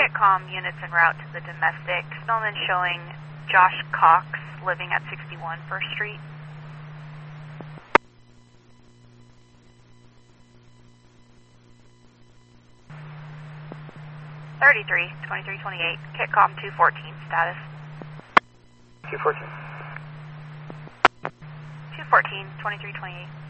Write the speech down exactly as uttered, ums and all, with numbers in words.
Kitcom units en route to the domestic. Snowman showing Josh Cox living at sixty-one First Street. thirty-three, twenty-three twenty-eight, Kitcom two fourteen, status. two fourteen. two fourteen, twenty-three twenty-eight.